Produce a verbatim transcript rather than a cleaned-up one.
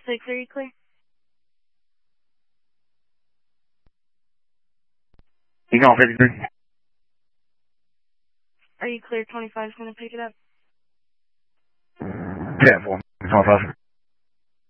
six, are you clear? You going fifty-three? Are you clear? twenty-five is going to pick it up. Yeah, for twenty-five.